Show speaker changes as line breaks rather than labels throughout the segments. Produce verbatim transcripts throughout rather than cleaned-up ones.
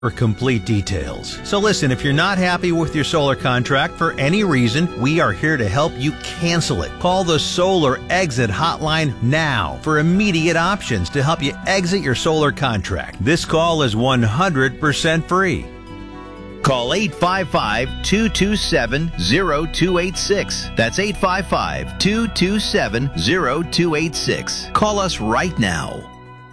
for complete details. So listen, if you're not happy with your solar contract for any reason, we are here to help you cancel it. Call the Solar Exit Hotline now for immediate options to help you exit your solar contract. This call is one hundred percent free.
Call eight five five, two two seven, zero two eight six. That's eight five five, two two seven, zero two eight six. Call us right now.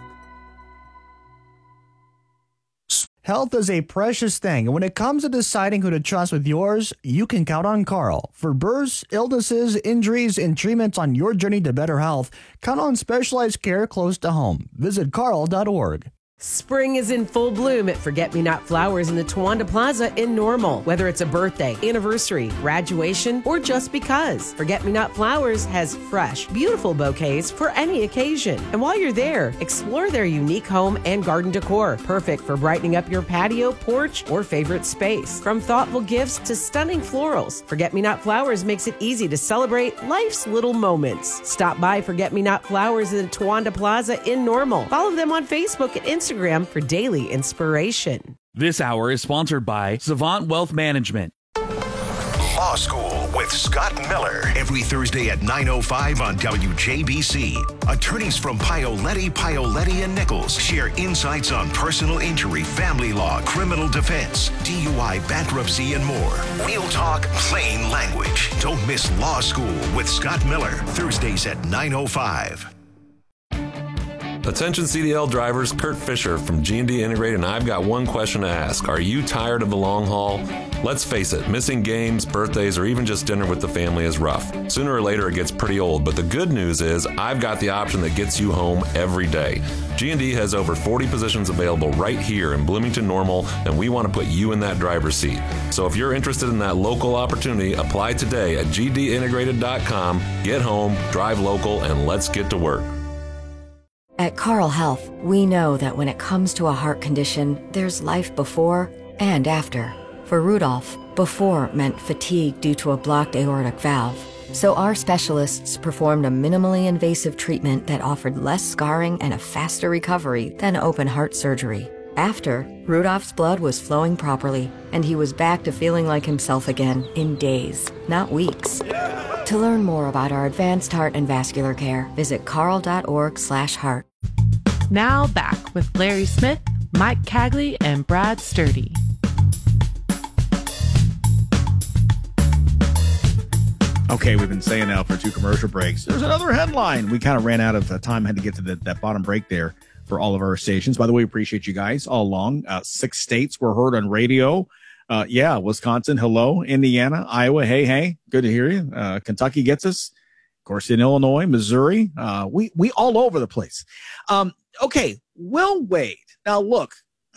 Health is a precious thing, and when it comes to deciding who to trust with yours, you can count on Carl. For births, illnesses, injuries, and treatments on your journey to better health, count on specialized care close to home. Visit carl dot org.
Spring is in full bloom at Forget Me Not Flowers in the Towanda Plaza in Normal. Whether it's a birthday, anniversary, graduation, or just because, Forget Me Not Flowers has fresh, beautiful bouquets for any occasion. And while you're there, explore their unique home and garden decor, perfect for brightening up your patio, porch, or favorite space. From thoughtful gifts to stunning florals, Forget Me Not Flowers makes it easy to celebrate life's little moments. Stop by Forget Me Not Flowers in the Towanda Plaza in Normal. Follow them on Facebook and Instagram Instagram for daily inspiration.
This hour is sponsored by Savant Wealth Management.
Law School with Scott Miller. Every Thursday at nine oh five on W J B C. Attorneys from Paoletti, Paoletti and Nichols share insights on personal injury, family law, criminal defense, D U I, bankruptcy, and more. Real talk, plain language. Don't miss Law School with Scott Miller. Thursdays at nine oh five.
Attention C D L drivers, Kurt Fisher from G and D Integrated, and I've got one question to ask. Are you tired of the long haul? Let's face it, missing games, birthdays, or even just dinner with the family is rough. Sooner or later, it gets pretty old, but the good news is I've got the option that gets you home every day. G and D has over forty positions available right here in Bloomington Normal, and we want to put you in that driver's seat. So if you're interested in that local opportunity, apply today at g d integrated dot com. Get home, drive local, and let's get to work.
At Carle Health, we know that when it comes to a heart condition, there's life before and after. For Rudolph, before meant fatigue due to a blocked aortic valve. So our specialists performed a minimally invasive treatment that offered less scarring and a faster recovery than open heart surgery. After, Rudolph's blood was flowing properly, and he was back to feeling like himself again in days, not weeks. To learn more about our advanced heart and vascular care, visit carle dot org slash heart.
Now back with Larry Smith, Mike Cagley, and Brad Sturdy.
Okay, we've been saying now for two commercial breaks. There's another headline. We kind of ran out of uh, time, had to get to the, that bottom break there for all of our stations. By the way, we appreciate you guys all along. Uh, six states were heard on radio. Uh, yeah, Wisconsin, hello. Indiana, Iowa, hey, hey. Good to hear you. Uh, Kentucky gets us. Of course, in Illinois, Missouri. Uh, we, we all over the place. Um, okay, Will Wade. Now, look.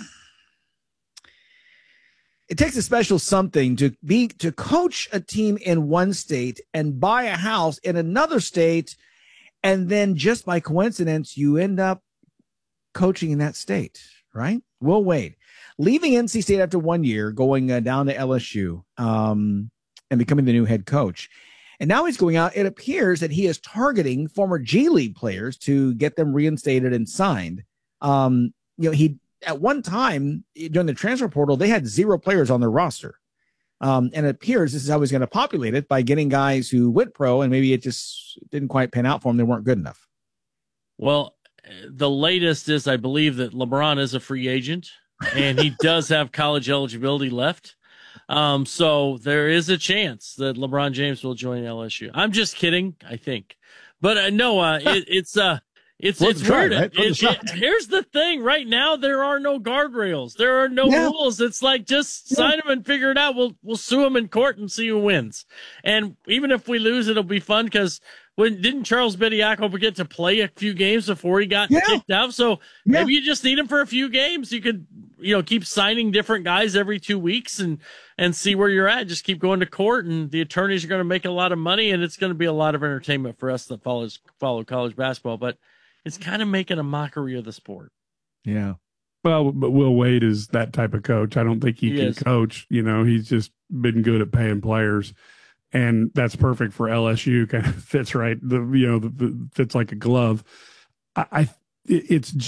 It takes a special something to be to coach a team in one state and buy a house in another state, and then just by coincidence, you end up coaching in that state, right? Will Wade, leaving N C State after one year, going uh, down to L S U um, and becoming the new head coach. And now he's going out. It appears that he is targeting former G League players to get them reinstated and signed. Um, you know, he at one time during the transfer portal, they had zero players on their roster. Um, and it appears this is how he's going to populate it by getting guys who went pro and maybe it just didn't quite pan out for them. They weren't good enough.
Well, the latest is I believe that LeBron is a free agent and he does have college eligibility left. Um, so there is a chance that LeBron James will join L S U. I'm just kidding, I think. But uh, no, uh, it, it's uh, It's
Worth
it's
a try,
weird.
right?
It,
Worth a
it, here's the thing. Right now, there are no guardrails. There are no
Yeah.
rules. It's like just
Yeah.
sign them and figure it out. We'll we'll sue them in court and see who wins. And even if we lose, it'll be fun because when didn't Charles Bediako get to play a few games before he got
Yeah.
kicked out? So
Yeah.
maybe you just need him for a few games. You could you know keep signing different guys every two weeks and and see where you're at. Just keep going to court, and the attorneys are going to make a lot of money, and it's going to be a lot of entertainment for us that follows follow college basketball. But it's kind of making a mockery of the sport.
Yeah.
Well, but Will Wade is that type of coach. I don't think he,
He
can
is.
coach. You know, he's just been good at paying players, and that's perfect for L S U. Kind of fits right. The you know the, the fits like a glove. I, I it's just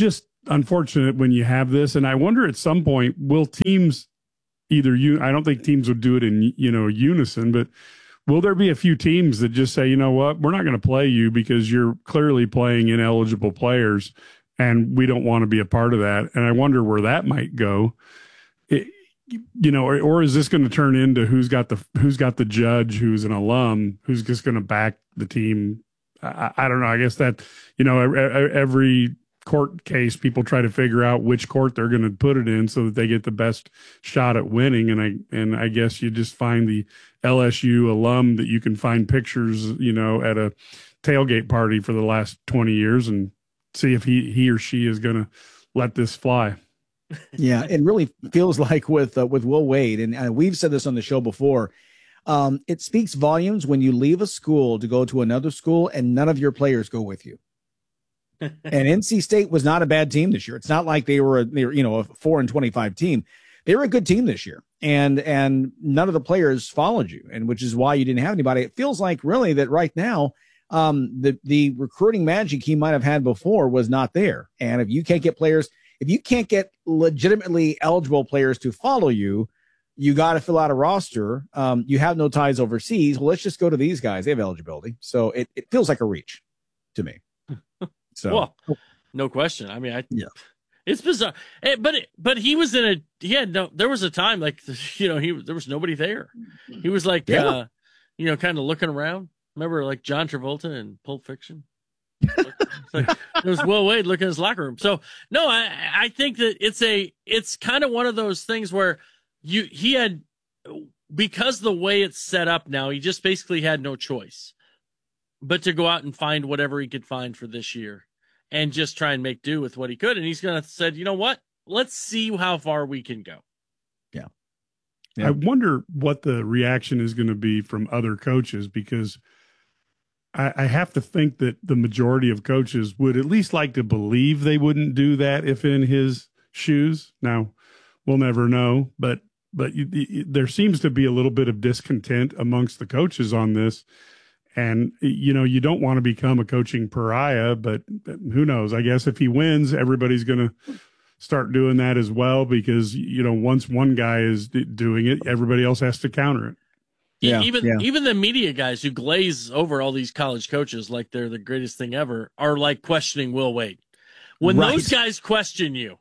unfortunate when you have this. And I wonder at some point, will teams either you, I don't think teams would do it in, you know, unison, but will there be a few teams that just say, you know what, we're not going to play you because you're clearly playing ineligible players and we don't want to be a part of that. And I wonder where that might go. It, you know, or, or is this going to turn into who's got the, who's got the judge, who's an alum, who's just going to back the team? I, I don't know. I guess that, you know, every court case, people try to figure out which court they're going to put it in so that they get the best shot at winning. And I, and I guess you just find the L S U alum that you can find pictures, you know, at a tailgate party for the last twenty years and see if he, he or she is going to let this fly.
Yeah, it really feels like with uh, with Will Wade, and uh, we've said this on the show before, um, it speaks volumes when you leave a school to go to another school and none of your players go with you. And N C State was not a bad team this year. It's not like they were, a, they were you know, a four and twenty-five team. They were a good team this year, and and none of the players followed you, and which is why you didn't have anybody. It feels like really that right now, um, the the recruiting magic he might have had before was not there. And if you can't get players, if you can't get legitimately eligible players to follow you, you got to fill out a roster. Um, you have no ties overseas. Well, let's just go to these guys. They have eligibility. So it, it feels like a reach to me. So,
well, no question. I mean, I,
yeah,
it's bizarre, it, but, it, but he was in a, he had no, there was a time like, you know, he, there was nobody there. He was like, yeah. uh, you know, kind of looking around. Remember like John Travolta in Pulp Fiction? Like, it was Will Wade looking in his locker room. So no, I, I think that it's a, it's kind of one of those things where you, he had, because the way it's set up now, he just basically had no choice but to go out and find whatever he could find for this year and just try and make do with what he could. And he's going to said, you know what, let's see how far we can go.
Yeah.
yeah. I wonder what the reaction is going to be from other coaches, because I, I have to think that the majority of coaches would at least like to believe they wouldn't do that if in his shoes. Now, we'll never know, but but you, you, there seems to be a little bit of discontent amongst the coaches on this. And, you know, you don't want to become a coaching pariah, but who knows? I guess if he wins, everybody's going to start doing that as well, because, you know, once one guy is doing it, everybody else has to counter it.
Yeah, even yeah. even the media guys who glaze over all these college coaches like they're the greatest thing ever are like questioning Will Wade. When right. those guys question you,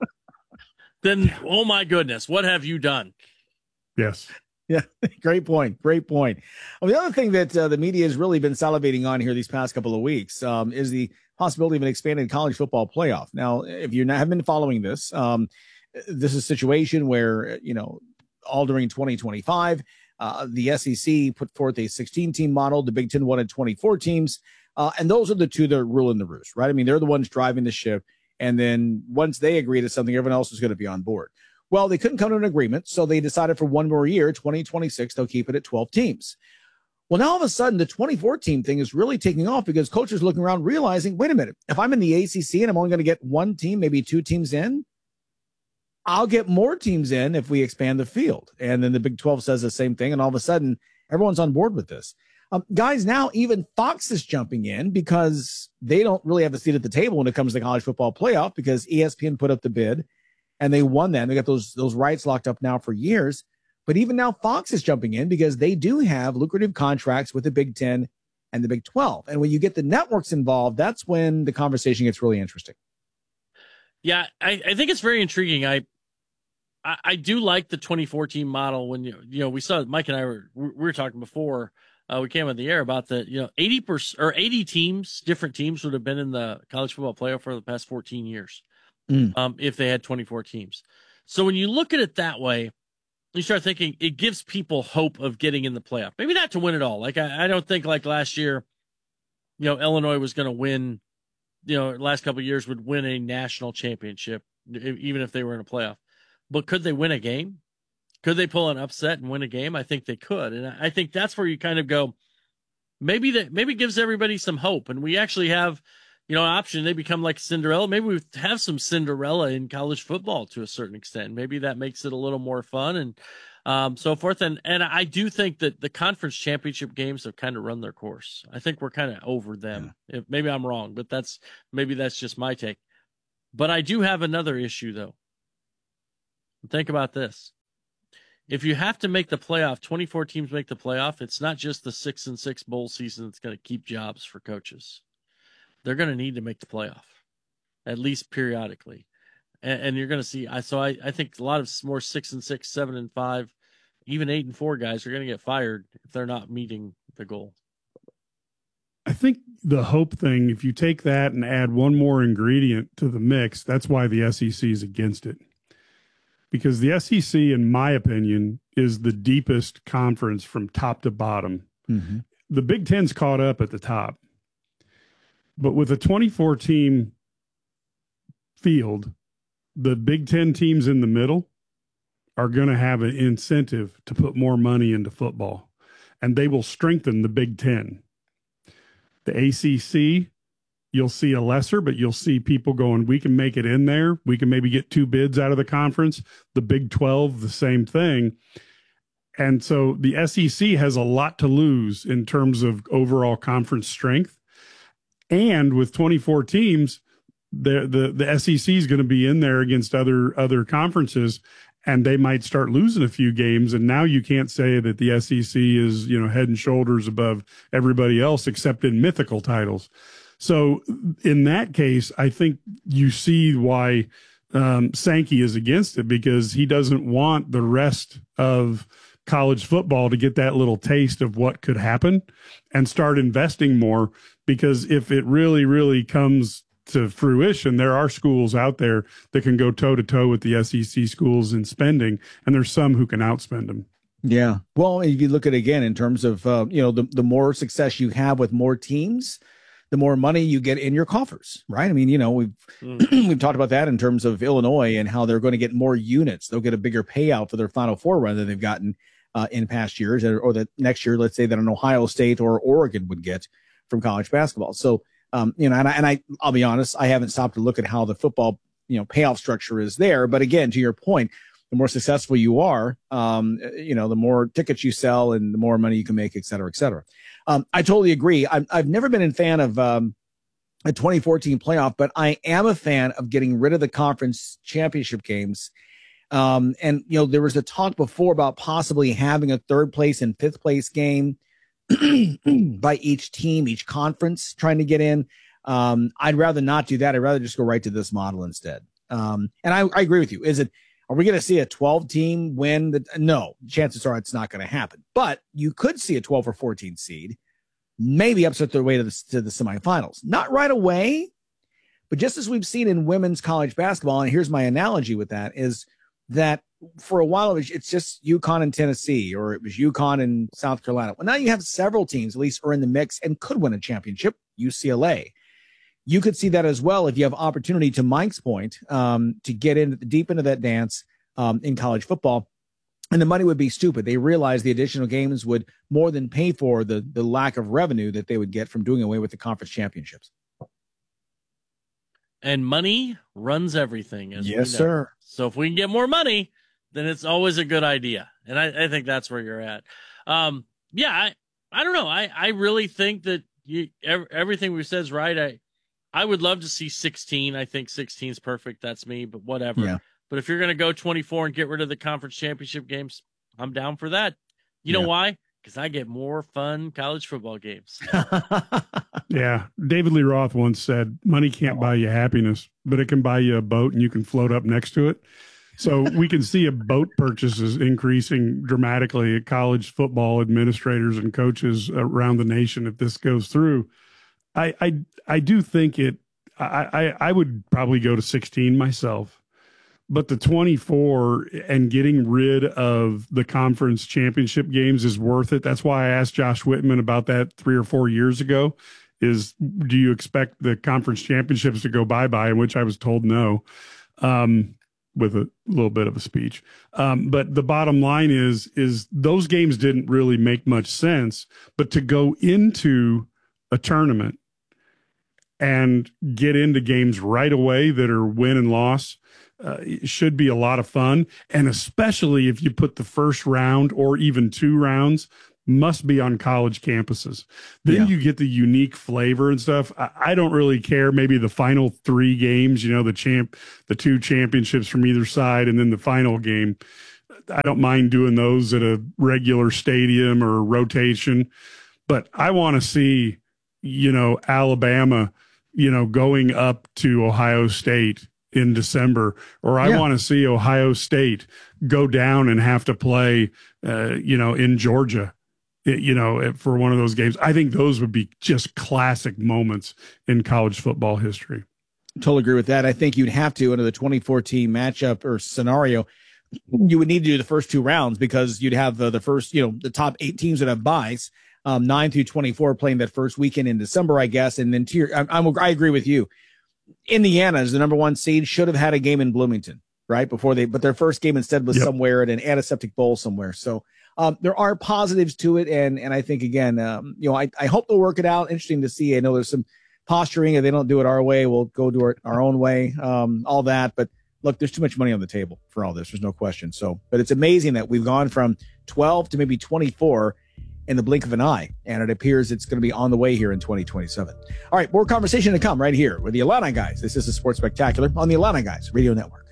then, oh, my goodness, what have you done?
Yes.
Yeah, great point. Great point. Well, the other thing that uh, the media has really been salivating on here these past couple of weeks um, is the possibility of an expanded college football playoff. Now, if you have been following this, um, this is a situation where, you know, all during twenty twenty-five, uh, the S E C put forth a sixteen-team model. The Big Ten wanted twenty-four teams. Uh, and those are the two that are ruling the roost, right? I mean, they're the ones driving the ship. And then once they agree to something, everyone else is going to be on board. Well, they couldn't come to an agreement, so they decided for one more year, twenty twenty-six, they'll keep it at twelve teams. Well, now all of a sudden, the twenty-four team thing is really taking off because coaches are looking around realizing, wait a minute, if I'm in the A C C and I'm only going to get one team, maybe two teams in, I'll get more teams in if we expand the field. And then the Big twelve says the same thing, and all of a sudden, everyone's on board with this. Um, guys, now even Fox is jumping in because they don't really have a seat at the table when it comes to the college football playoff, because E S P N put up the bid. And they won that. And they got those those rights locked up now for years. But even now, Fox is jumping in because they do have lucrative contracts with the Big Ten and the Big twelve. And when you get the networks involved, that's when the conversation gets really interesting.
Yeah, I, I think it's very intriguing. I, I I do like the twenty-four team model. When you you know we saw Mike and I were we were talking before uh, we came on the air about the you know eighty percent or eighty teams, different teams would have been in the college football playoff for the past fourteen years. Mm. Um, if they had twenty-four teams. So when you look at it that way, you start thinking it gives people hope of getting in the playoff. Maybe not to win it all. Like I, I don't think like last year, you know, Illinois was going to win, you know, last couple of years would win a national championship, even if they were in a playoff. But could they win a game? Could they pull an upset and win a game? I think they could. And I think that's where you kind of go, maybe that maybe gives everybody some hope. And we actually have, you know, an option. They become like Cinderella. Maybe we have some Cinderella in college football to a certain extent. Maybe that makes it a little more fun and um, so forth. And and I do think that the conference championship games have kind of run their course. I think we're kind of over them. Yeah. If, maybe I'm wrong, but that's maybe that's just my take. But I do have another issue, though. Think about this. If you have to make the playoff, twenty-four teams make the playoff, it's not just the six and six bowl season that's going to keep jobs for coaches. They're going to need to make the playoff, at least periodically. And, and you're going to see, I so I, I think a lot of more six and six, seven and five, even eight and four guys are going to get fired if they're not meeting the goal.
I think the hope thing, if you take that and add one more ingredient to the mix, that's why the S E C is against it. Because the S E C, in my opinion, is the deepest conference from top to bottom. Mm-hmm. The Big Ten's caught up at the top. But with a twenty-four team field, the Big Ten teams in the middle are going to have an incentive to put more money into football, and they will strengthen the Big Ten. The A C C, you'll see a lesser, but you'll see people going, we can make it in there. We can maybe get two bids out of the conference. The Big twelve, the same thing. And so the S E C has a lot to lose in terms of overall conference strength. And with twenty-four teams, the the, the S E C is going to be in there against other other conferences, and they might start losing a few games. And now you can't say that the S E C is, you know, head and shoulders above everybody else except in mythical titles. So in that case, I think you see why um, Sankey is against it, because he doesn't want the rest of college football to get that little taste of what could happen and start investing more. Because if it really, really comes to fruition, there are schools out there that can go toe to toe with the S E C schools in spending, and there's some who can outspend them.
Yeah. Well, if you look at it again in terms of, uh, you know, the, the more success you have with more teams, the more money you get in your coffers, right? I mean, you know, we've mm. we've talked about that in terms of Illinois and how they're going to get more units. They'll get a bigger payout for their Final Four run than they've gotten uh, in past years, or, or that next year, let's say that an Ohio State or Oregon would get from college basketball. So, um, you know, and I, and I, I'll be honest, I haven't stopped to look at how the football, you know, payoff structure is there. But again, to your point, the more successful you are, um, you know, the more tickets you sell and the more money you can make, et cetera, et cetera. Um, I totally agree. I've, I've never been a fan of um, a twenty fourteen playoff, but I am a fan of getting rid of the conference championship games. Um, and, you know, there was a talk before about possibly having a third place and fifth place game by each team, each conference trying to get in. Um, I'd rather not do that. I'd rather just go right to this model instead. Um, and I, I agree with you. Is it, are we going to see a twelve team win? The, no, chances are it's not going to happen, but you could see a twelve or fourteen seed, maybe upset their way to the, to the semifinals. Not right away, but just as we've seen in women's college basketball. And here's my analogy with that is that for a while, it was, it's just UConn and Tennessee, or it was UConn and South Carolina. Well, now you have several teams at least are in the mix and could win a championship. U C L A. You could see that as well if you have opportunity, to Mike's point, um, to get in deep into that dance um, in college football. And the money would be stupid. They realize the additional games would more than pay for the, the lack of revenue that they would get from doing away with the conference championships.
And money runs everything. As
yes,
we know.
sir.
So if we can get more money, then it's always a good idea. And I, I think that's where you're at. Um, yeah, I, I don't know. I, I really think that you, everything we said is right. I, I would love to see sixteen. I think sixteen is perfect. That's me, but whatever. Yeah. But if you're going to go twenty-four and get rid of the conference championship games, I'm down for that. You know yeah. why? Because I get more fun college football games.
Yeah. David Lee Roth once said, money can't buy you happiness, but it can buy you a boat and you can float up next to it. So we can see a boat purchases increasing dramatically at college football administrators and coaches around the nation if this goes through. I I, I do think it I, I, I would probably go to sixteen myself. But the twenty-four and getting rid of the conference championship games is worth it. That's why I asked Josh Whitman about that three or four years ago, is do you expect the conference championships to go bye-bye, in which I was told no, um, with a little bit of a speech. Um, but the bottom line is, is those games didn't really make much sense. But to go into a tournament and get into games right away that are win and loss, Uh, it should be a lot of fun. And especially if you put the first round or even two rounds must be on college campuses. Then
Yeah.
you get the unique flavor and stuff. I, I don't really care. Maybe the final three games, you know, the champ, the two championships from either side, and then the final game. I don't mind doing those at a regular stadium or rotation, but I want to see, you know, Alabama, you know, going up to Ohio State in December, or I
Yeah.
want to see Ohio State go down and have to play, uh, you know, in Georgia, you know, for one of those games. I think those would be just classic moments in college football history.
Totally agree with that. I think you'd have to, under the twenty fourteen matchup or scenario, you would need to do the first two rounds because you'd have the, the first, you know, the top eight teams that have buys, um, nine through twenty-four playing that first weekend in December, I guess. And then to your, I'm, I'm, I agree with you. Indiana is the number one seed, should have had a game in Bloomington, right? Before they, but their first game instead was
Yep.
somewhere at an antiseptic bowl somewhere. So, um, there are positives to it. And, and I think again, um, you know, I, I hope they'll work it out. Interesting to see. I know there's some posturing. If they don't do it our way, we'll go do it our own way. Um, all that, but look, there's too much money on the table for all this. There's no question. So, but it's amazing that we've gone from twelve to maybe twenty-four in the blink of an eye. And it appears it's going to be on the way here in twenty twenty-seven. All right. More conversation to come right here with the Illini Guys. This is the Sports Spectacular on the Illini Guys Radio Network.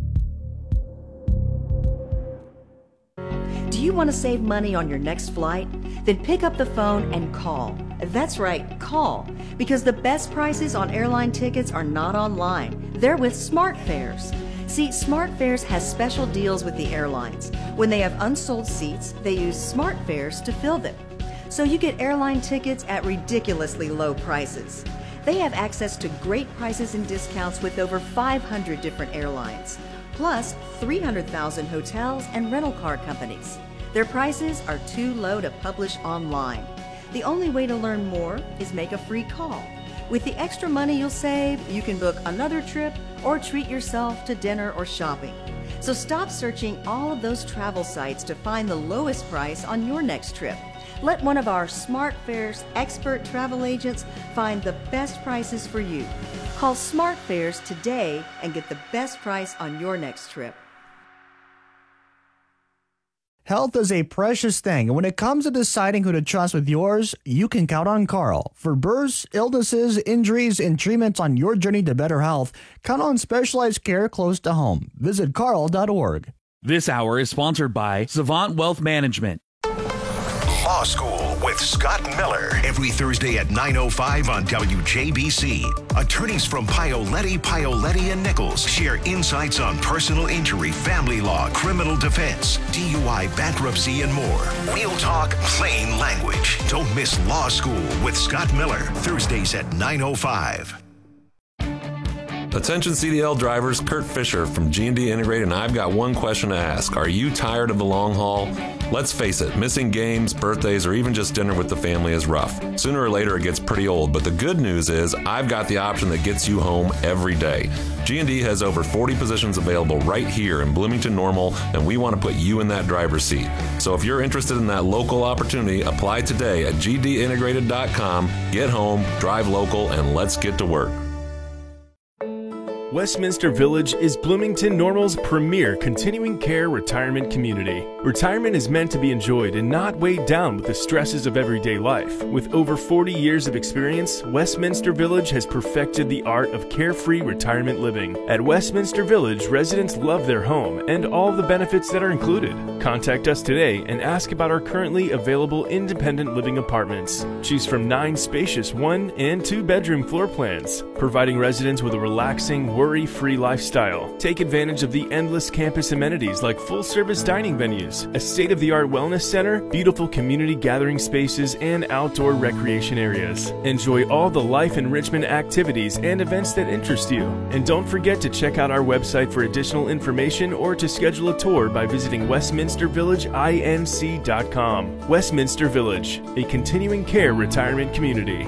Do you want to save money on your next flight? Then pick up the phone and call. That's right, call. Because the best prices on airline tickets are not online. They're with SmartFares. See, SmartFares has special deals with the airlines. When they have unsold seats, they use SmartFares to fill them. So you get airline tickets at ridiculously low prices. They have access to great prices and discounts with over five hundred different airlines, plus three hundred thousand hotels and rental car companies. Their prices are too low to publish online. The only way to learn more is make a free call. With the extra money you'll save, you can book another trip or treat yourself to dinner or shopping. So stop searching all of those travel sites to find the lowest price on your next trip. Let one of our SmartFares expert travel agents find the best prices for you. Call SmartFares today and get the best price on your next trip.
Health is a precious thing, and when it comes to deciding who to trust with yours, you can count on Carl. For births, illnesses, injuries, and treatments on your journey to better health, count on specialized care close to home. Visit carl dot org.
This hour is sponsored by Savant Wealth Management.
Law School with Scott Miller. Every Thursday at nine oh five on W J B C. Attorneys from Paoletti, Paoletti and Nichols share insights on personal injury, family law, criminal defense, D U I, bankruptcy, and more. Real talk, plain language. Don't miss Law School with Scott Miller. Thursdays at nine oh five.
Attention C D L drivers, Kurt Fisher from G and D Integrated, and I've got one question to ask. Are you tired of the long haul? Let's face it, missing games, birthdays, or even just dinner with the family is rough. Sooner or later, it gets pretty old, but the good news is I've got the option that gets you home every day. G and D has over forty positions available right here in Bloomington Normal, and we want to put you in that driver's seat. So if you're interested in that local opportunity, apply today at g d integrated dot com. Get home, drive local, and let's get to work.
Westminster Village is Bloomington Normal's premier continuing care retirement community. Retirement is meant to be enjoyed and not weighed down with the stresses of everyday life. With over forty years of experience, Westminster Village has perfected the art of carefree retirement living. At Westminster Village, residents love their home and all the benefits that are included. Contact us today and ask about our currently available independent living apartments. Choose from nine spacious one and two bedroom floor plans, providing residents with a relaxing, worry-free lifestyle. Take advantage of the endless campus amenities like full-service dining venues, a state-of-the-art wellness center, beautiful community gathering spaces, and outdoor recreation areas. Enjoy all the life enrichment activities and events that interest you. And don't forget to check out our website for additional information or to schedule a tour by visiting westminster village inc dot com. Westminster Village, a continuing care retirement community.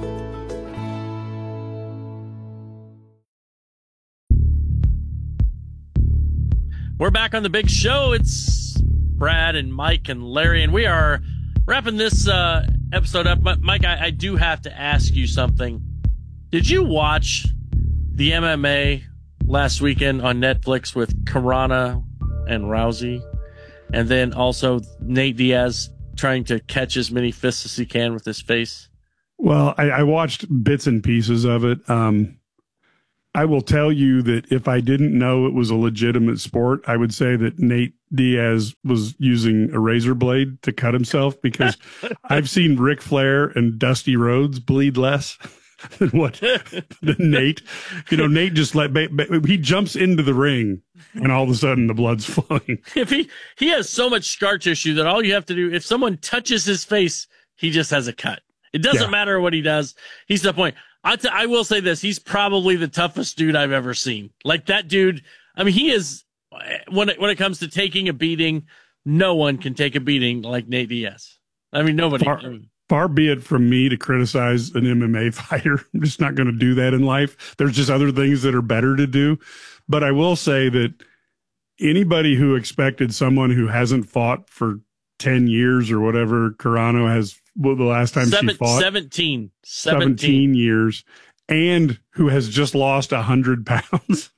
We're back on the big show. It's Brad and Mike and Larry, and we are wrapping this uh, episode up. Mike, I, I do have to ask you something. Did you watch the M M A last weekend on Netflix with Karana and Rousey? And then also Nate Diaz trying to catch as many fists as he can with his face?
Well, I, I watched bits and pieces of it. Um, I will tell you that if I didn't know it was a legitimate sport, I would say that Nate Diaz was using a razor blade to cut himself, because I've seen Ric Flair and Dusty Rhodes bleed less than what than Nate. You know, Nate just let he jumps into the ring and all of a sudden the blood's flowing.
If he he has so much scar tissue that all you have to do, if someone touches his face, he just has a cut. It doesn't yeah. matter what he does. He's the point. I, t- I will say this. He's probably the toughest dude I've ever seen. Like that dude. I mean, he is, when it, when it comes to taking a beating, no one can take a beating like Nate Diaz. I mean, nobody.
Far, far be it from me to criticize an M M A fighter. I'm just not going to do that in life. There's just other things that are better to do. But I will say that anybody who expected someone who hasn't fought for ten years or whatever Carano has, well, the last time
Seven,
she fought
seventeen,
seventeen, seventeen years, and who has just lost a hundred pounds.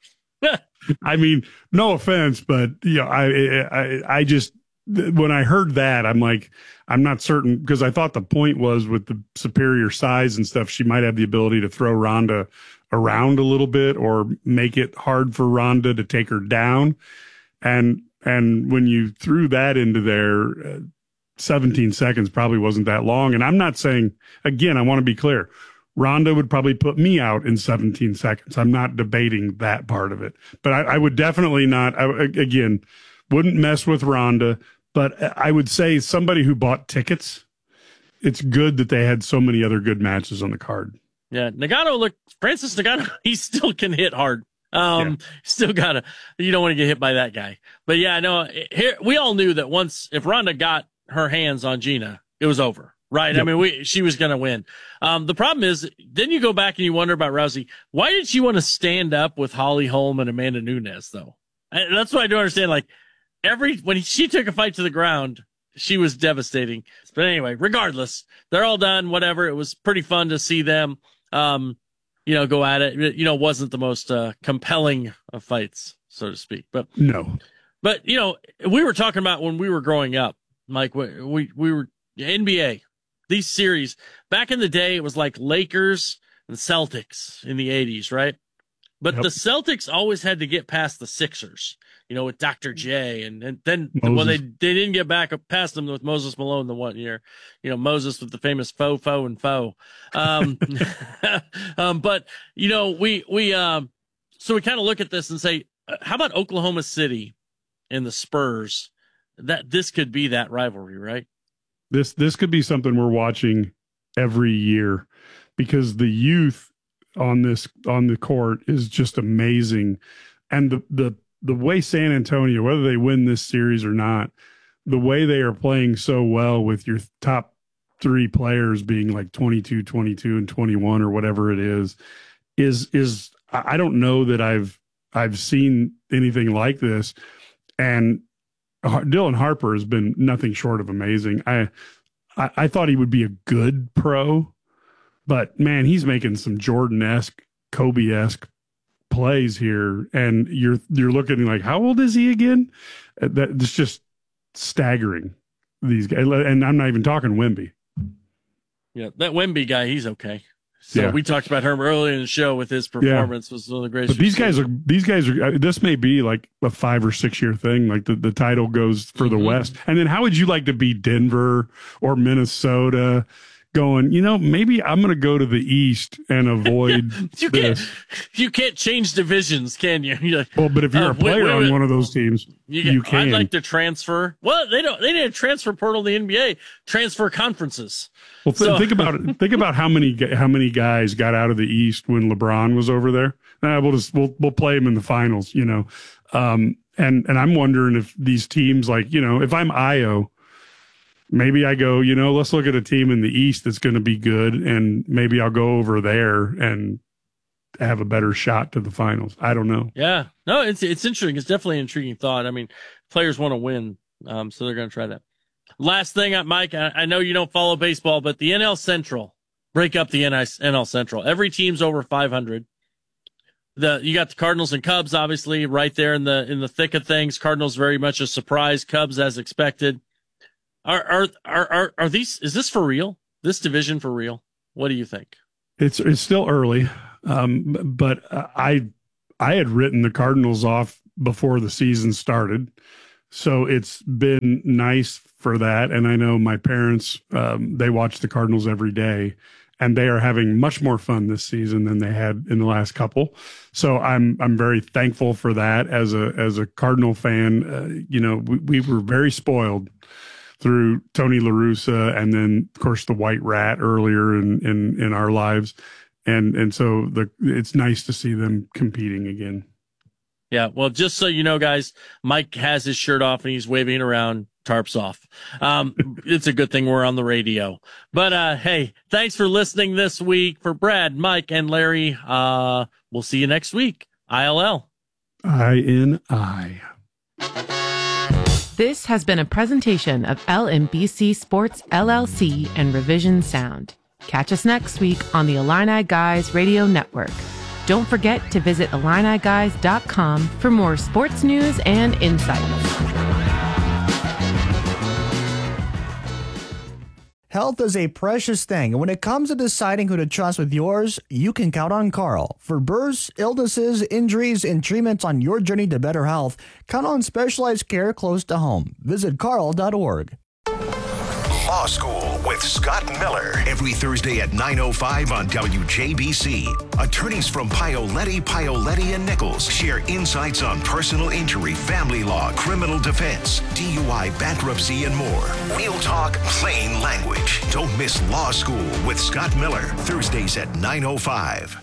I mean, no offense, but yeah, I, I, I just, when I heard that, I'm like, I'm not certain, because I thought the point was with the superior size and stuff, she might have the ability to throw Ronda around a little bit or make it hard for Ronda to take her down. And, and when you threw that into there, uh, seventeen seconds probably wasn't that long. And I'm not saying, again, I want to be clear, Ronda would probably put me out in seventeen seconds. I'm not debating that part of it, but I, I would definitely not, I, again, wouldn't mess with Ronda, but I would say somebody who bought tickets, it's good that they had so many other good matches on the card.
Yeah. Nagano, look, Francis Nagano, he still can hit hard. Um, yeah. Still gotta, you don't want to get hit by that guy, but yeah, I know here, we all knew that once, if Ronda got her hands on Gina, it was over, right? Yep. I mean, we, she was going to win. Um, the problem is, then you go back and you wonder about Rousey. Why did she want to stand up with Holly Holm and Amanda Nunes, though? I, that's what I don't understand. Like, every, when she took a fight to the ground, she was devastating. But anyway, regardless, they're all done, whatever. It was pretty fun to see them, um, you know, go at it. You know, it wasn't the most, uh, compelling of fights, so to speak, but
no,
but you know, we were talking about when we were growing up, Mike, we, we, we were N B A, these series back in the day, it was like Lakers and Celtics in the eighties, right? But yep. the Celtics always had to get past the Sixers, you know, with Doctor J. And, and then, Moses. well, they, they didn't get back past them with Moses Malone the one year, you know, Moses with the famous faux, faux, and faux. Um, um, but, you know, we, we, um, so we kind of look at this and say, how about Oklahoma City and the Spurs? That this could be that rivalry, right?
This this could be something we're watching every year, because the youth on this on the court is just amazing, and the the the way San Antonio, whether they win this series or not, the way they are playing so well with your top three players being like twenty-two, twenty-two, and twenty-one or whatever it is, is is I don't know that I've I've seen anything like this, and Dylan Harper has been nothing short of amazing. I, I, I thought he would be a good pro, but man, he's making some Jordan-esque, Kobe-esque plays here, and you're you're looking like, how old is he again? That it's just staggering. These guys, and I'm not even talking Wemby.
Yeah, that Wemby guy, he's okay. So yeah. we talked about him earlier in the show with his performance yeah. was one of the greatest.
But these guys are, these guys are, this may be like a five or six year thing. Like the, the title goes for mm-hmm. the West. And then how would you like to be Denver or Minnesota going, you know, maybe I'm going to go to the East and avoid
you
this.
Can't, you can't change divisions, can you? You're like,
well, but if you're uh, a player wait, wait, wait. on one of those teams, you, can, you can.
I'd like to transfer. Well, they don't, they didn't transfer portal in the N B A, transfer conferences.
Well, th- so, think about it. Think about how many, how many guys got out of the East when LeBron was over there. Nah, we'll just, we'll, we'll play him in the finals, you know? Um, and, and I'm wondering if these teams, like, you know, if I'm Io, maybe I go, you know, let's look at a team in the East that's going to be good, and maybe I'll go over there and have a better shot to the finals. I don't know.
Yeah. No, it's it's interesting. It's definitely an intriguing thought. I mean, players want to win, um, so they're going to try that. Last thing, Mike, I, I know you don't follow baseball, but the N L Central, break up the N L Central. Every team's over five hundred. The you got the Cardinals and Cubs, obviously, right there in the in the thick of things. Cardinals very much a surprise. Cubs as expected. Are, are are are are these? Is this for real? This division for real? What do you think?
It's it's still early, um, but I I had written the Cardinals off before the season started, so it's been nice for that. And I know my parents, um, they watch the Cardinals every day, and they are having much more fun this season than they had in the last couple. So I'm I'm very thankful for that as a as a Cardinal fan. Uh, you know, we, we were very spoiled through Tony La Russa, and then of course the White Rat earlier in, in, in our lives. And, and so the, it's nice to see them competing again.
Yeah. Well, just so you know, guys, Mike has his shirt off and he's waving around, tarps off. Um, it's a good thing we're on the radio, but, uh, hey, thanks for listening this week. For Brad, Mike, and Larry, uh, we'll see you next week. I L L.
I N I.
This has been a presentation of L M B C Sports L L C and Revision Sound. Catch us next week on the Illini Guys Radio Network. Don't forget to visit Illini Guys dot com for more sports news and insights.
Health is a precious thing, and when it comes to deciding who to trust with yours, you can count on Carl. For births, illnesses, injuries, and treatments on your journey to better health, count on specialized care close to home. Visit carl dot org.
Law School with Scott Miller. Every Thursday at nine oh five on W J B C. Attorneys from Paoletti, Paoletti and Nichols share insights on personal injury, family law, criminal defense, D U I, bankruptcy, and more. Real talk, plain language. Don't miss Law School with Scott Miller. Thursdays at nine oh five.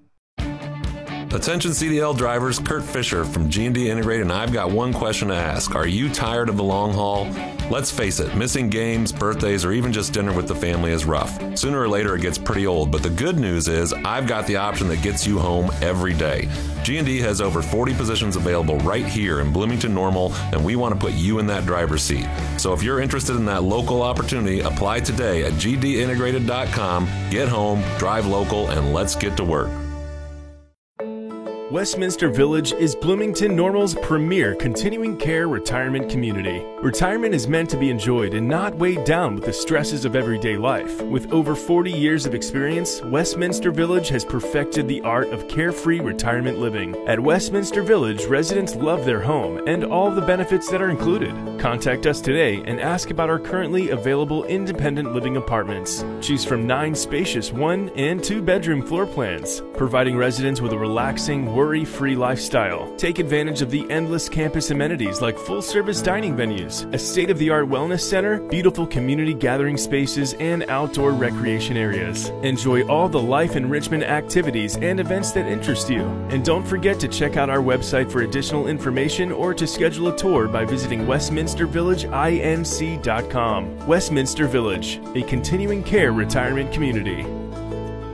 Attention C D L drivers, Kurt Fisher from G and D Integrated, and I've got one question to ask. Are you tired of the long haul? Let's face it, missing games, birthdays, or even just dinner with the family is rough. Sooner or later, it gets pretty old, but the good news is I've got the option that gets you home every day. G and D has over forty positions available right here in Bloomington Normal, and we want to put you in that driver's seat. So if you're interested in that local opportunity, apply today at G D integrated dot com. Get home, drive local, and let's get to work.
Westminster Village is Bloomington Normal's premier continuing care retirement community. Retirement is meant to be enjoyed and not weighed down with the stresses of everyday life. With over forty years of experience, Westminster Village has perfected the art of carefree retirement living. At Westminster Village, residents love their home and all the benefits that are included. Contact us today and ask about our currently available independent living apartments. Choose from nine spacious one and two bedroom floor plans, providing residents with a relaxing, worry-free lifestyle. Take advantage of the endless campus amenities like full-service dining venues, a state-of-the-art wellness center, beautiful community gathering spaces, and outdoor recreation areas. Enjoy all the life enrichment activities and events that interest you. And don't forget to check out our website for additional information or to schedule a tour by visiting westminster village inc dot com. Westminster Village, a continuing care retirement community.